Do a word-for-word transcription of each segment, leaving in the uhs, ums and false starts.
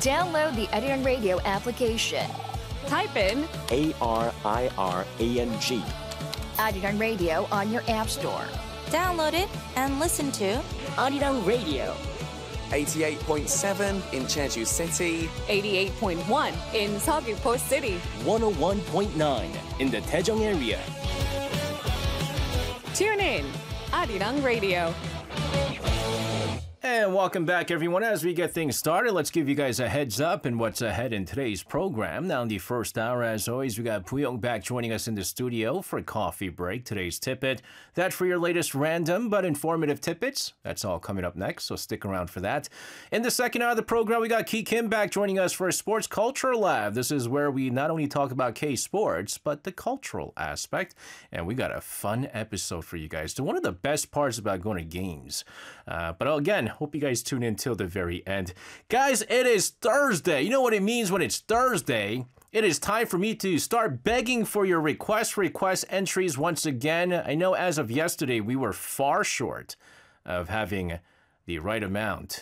Download the Arirang Radio application. Type in A R I R A N G. Arirang Radio on your app store. Download it and listen to Arirang Radio. eighty-eight point seven in Jeju City. eighty-eight point one in Seogwipo City. one oh one point nine in the Daejeong area. Tune in, Arirang Radio. And welcome back, everyone. As we get things started, let's give you guys a heads up in what's ahead in today's program. Now, in the first hour, as always, we got Puyong back joining us in the studio for a coffee break. Today's Tippet. That for your latest random but informative tidbits. That's all coming up next, so stick around for that. In the second hour of the program, we got Ki Kim back joining us for a Sports Culture Lab. This is where we not only talk about K-sports, but the cultural aspect. And we got a fun episode for you guys. So one of the best parts about going to games. Uh, but again, hope you guys tune in till the very end. Guys, it is Thursday. You know what it means when it's Thursday? It is time for me to start begging for your request request entries once again. I know as of yesterday, we were far short of having the right amount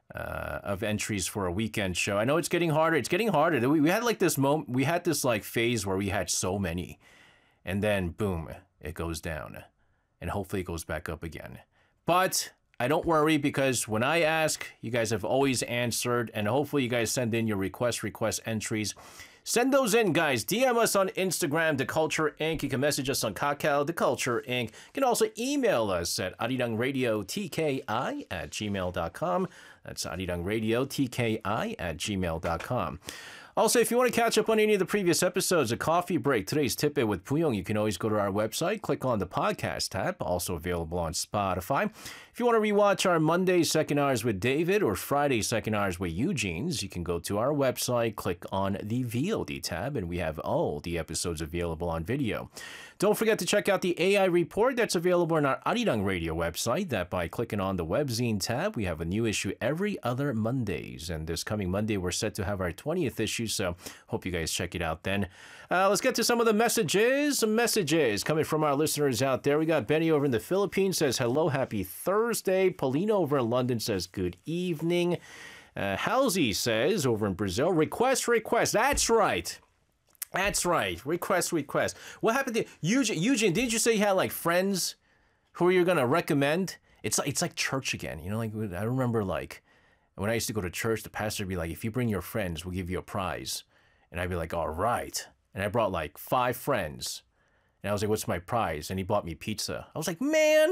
uh, of entries for a weekend show. I know it's getting harder. It's getting harder. We, we had like this moment, we had this like phase where we had so many, and then boom, it goes down, and hopefully it goes back up again. But I don't worry, because when I ask, you guys have always answered, and hopefully you guys send in your request request entries. Send those in, guys. D M us on Instagram, The Culture Incorporated. You can message us on Kakao, The Culture Incorporated. You can also email us at arirangradiotki at gmail dot com. That's arirangradiotki at gmail dot com. Also, if you want to catch up on any of the previous episodes of Coffee Break, today's Tippet with Puyong, you can always go to our website, click on the podcast tab, also available on Spotify. If you want to rewatch our Monday Second Hours with David or Friday Second Hours with Eugene's, you can go to our website, click on the V O D tab, and we have all the episodes available on video. Don't forget to check out the A I report that's available on our Arirang Radio website. That by clicking on the webzine tab, we have a new issue every other Mondays. And this coming Monday, we're set to have our twentieth issue, so hope you guys check it out then. Uh, let's get to some of the messages. Some messages coming from our listeners out there. We got Benny over in the Philippines says, hello, happy Thursday. Paulina over in London says, good evening. Uh, Halsey says, over in Brazil, request, request. That's right. That's right. Request, request. What happened to Eugene? Eugene, didn't you say you had like friends who you're going to recommend? It's like, it's like church again. You know, like I remember like when I used to go to church, the pastor would be like, if you bring your friends, we'll give you a prize. And I'd be like, all right. And I brought like five friends. And I was like, what's my prize? And he bought me pizza. I was like, man,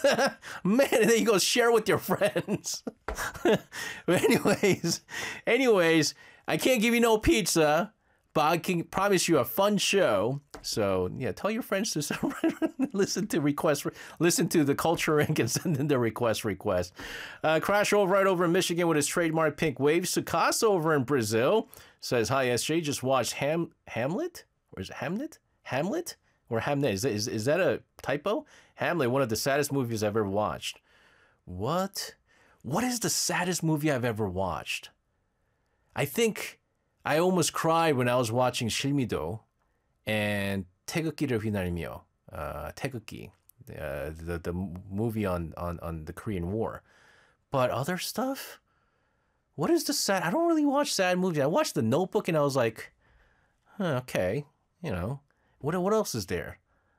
man. And then he goes, share with your friends. But anyways, anyways, I can't give you no pizza, but I can promise you a fun show. So yeah, tell your friends to listen to request, listen to the Culture Incorporated and send in their request request. Uh, Crash over right over in Michigan with his trademark pink wave. Sukasa over in Brazil says, hi S J, just watched Ham Hamlet? Or is it Hamlet? Hamlet? Or Hamnet? Is, is, is that a typo? Hamlet, one of the saddest movies I've ever watched. What? What is the saddest movie I've ever watched? I think I almost cried when I was watching 실미도 and 태극기를 휘날리며, uh, 태극기, uh, the the movie on, on on the Korean War. But other stuff, what is the sad? I don't really watch sad movies. I watched The Notebook and I was like, huh, okay, you know, what what else is there?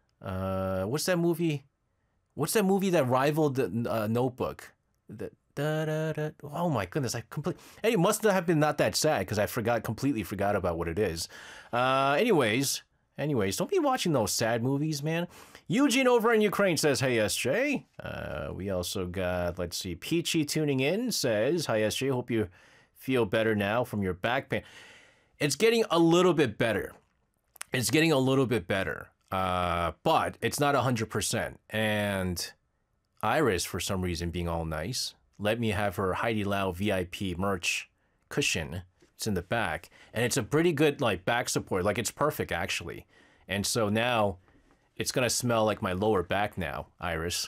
Uh, what's that movie? What's that movie that rivaled the uh, Notebook? The, Da, da, da. Oh my goodness, I completely. Hey, it must have been not that sad because I forgot, completely forgot about what it is. Uh, anyways, anyways, don't be watching those sad movies, man. Eugene over in Ukraine says, hey, S J. Uh, we also got, let's see, Peachy tuning in says, hi, S J. Hope you feel better now from your back pain. It's getting a little bit better. It's getting a little bit better, uh, but it's not one hundred percent. And Iris, for some reason, being all nice, let me have her Heidi Lau V I P merch cushion. It's in the back. And it's a pretty good like back support. Like it's perfect actually. And so now it's going to smell like my lower back now, Iris.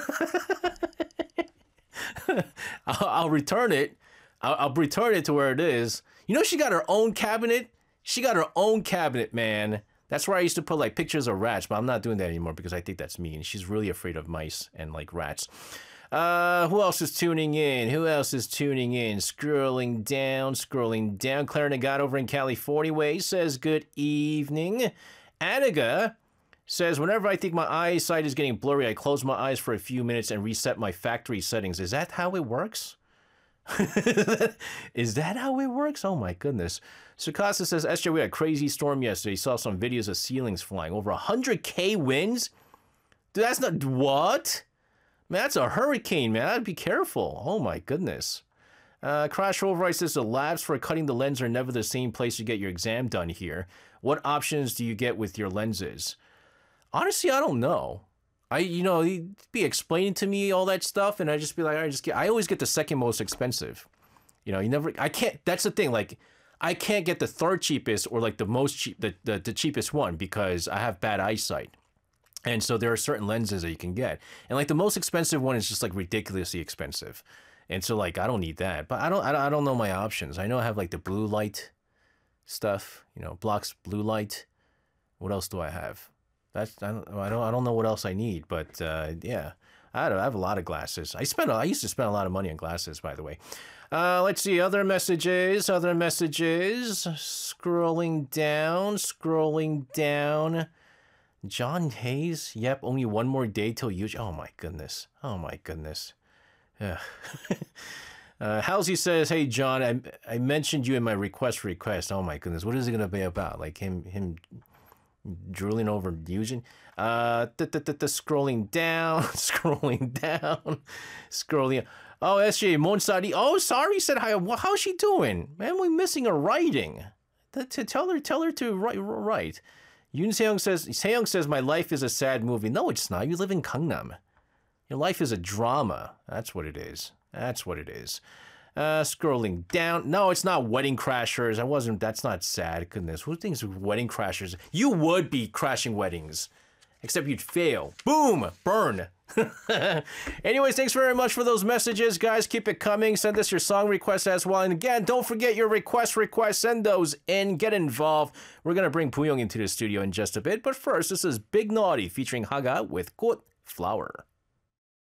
I'll, I'll return it. I'll, I'll return it to where it is. You know, she got her own cabinet. She got her own cabinet, man. That's where I used to put like pictures of rats, but I'm not doing that anymore because I think that's mean. She's really afraid of mice and like rats. Uh, who else is tuning in? Who else is tuning in? Scrolling down, scrolling down. Claire Nagat over in California Way says, good evening. Aniga says, whenever I think my eyesight is getting blurry, I close my eyes for a few minutes and reset my factory settings. Is that how it works? Is that how it works? Oh my goodness. Sukasa says, S J, we had a crazy storm yesterday. Saw some videos of ceilings flying. Over one hundred K winds? Dude, that's not... What? Man, that's a hurricane, man. I'd be careful. Oh my goodness. Uh, Crash Override says, the labs for cutting the lens are never the same place you get your exam done here. What options do you get with your lenses? Honestly, I don't know. I, you know, he'd be explaining to me all that stuff, and I just be like, I just get, I always get the second most expensive. You know, you never, I can't, that's the thing, like, I can't get the third cheapest or like the most cheap, the, the, the cheapest one because I have bad eyesight. And so there are certain lenses that you can get. And like the most expensive one is just like ridiculously expensive. And so like, I don't need that, but I don't, I don't know my options. I know I have like the blue light stuff, you know, blocks blue light. What else do I have? That's I don't I don't I don't know what else I need, but uh, yeah, I, I have a lot of glasses. I spent I used to spend a lot of money on glasses, by the way. Uh, let's see other messages. Other messages. Scrolling down, scrolling down. John Hayes. Yep, only one more day till you. Oh my goodness. Oh my goodness. Yeah. uh, Halsey says, "Hey John, I I mentioned you in my request request. Oh my goodness, what is it gonna be about? Like him him." drooling over Eugene. Uh, th th th th scrolling down, scrolling down, scrolling. Oh, S J Monsari. Oh, sorry, said hi. How's she doing? Man, we're missing her writing. To tell her, tell her to write. Write. Yoon Seong says. Seong says my life is a sad movie. No, it's not. You live in Gangnam. Your life is a drama. That's what it is. That's what it is. Uh, scrolling down. No, it's not Wedding Crashers. I wasn't. That's not sad. Goodness. Who thinks Wedding Crashers? You would be crashing weddings. Except you'd fail. Boom! Burn. Anyways, thanks very much for those messages, guys. Keep it coming. Send us your song requests as well. And again, don't forget your request requests. Send those in. Get involved. We're going to bring Pooyoung into the studio in just a bit. But first, this is Big Naughty featuring Haga with Good Flower.